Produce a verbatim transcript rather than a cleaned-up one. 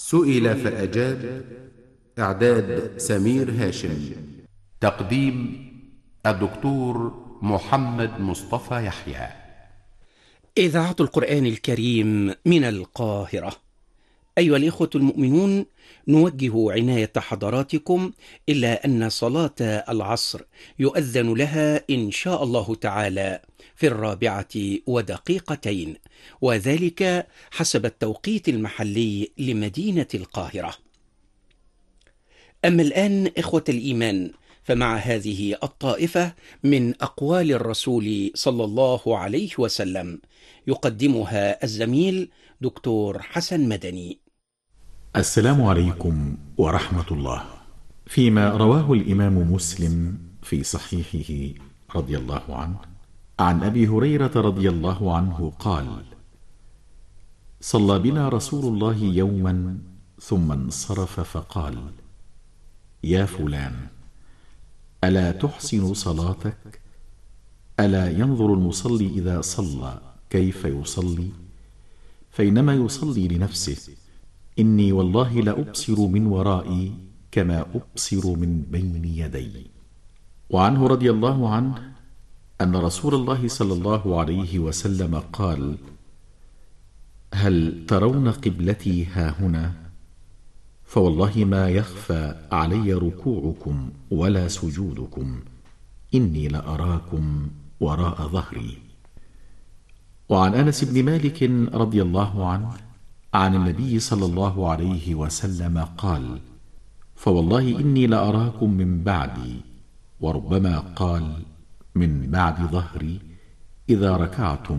سئل فأجاب. إعداد سمير هاشم. تقديم الدكتور محمد مصطفى يحيى. إذاعة القرآن الكريم من القاهرة. أيها الإخوة المؤمنون، نوجه عناية حضراتكم إلا أن صلاة العصر يؤذن لها إن شاء الله تعالى في الرابعة ودقيقتين، وذلك حسب التوقيت المحلي لمدينة القاهرة. أما الآن إخوة الإيمان، فمع هذه الطائفة من أقوال الرسول صلى الله عليه وسلم يقدمها الزميل دكتور حسن مدني. السلام عليكم ورحمة الله. فيما رواه الإمام مسلم في صحيحه رضي الله عنه عن أبي هريرة رضي الله عنه قال: صلى بنا رسول الله يوما ثم انصرف فقال: يا فلان، ألا تحسن صلاتك؟ ألا ينظر المصلي إذا صلى كيف يصلي؟ فإنما يصلي لنفسه. إني والله لأبصر من ورائي كما أبصر من بين يدي. وعنه رضي الله عنه أن رسول الله صلى الله عليه وسلم قال: هل ترون قبلتي هاهنا؟ فوالله ما يخفى علي ركوعكم ولا سجودكم، إني لأراكم وراء ظهري. وعن أنس بن مالك رضي الله عنه عن النبي صلى الله عليه وسلم قال: فوالله إني لأراكم من بعدي، وربما قال من بعد ظهري، إذا ركعتم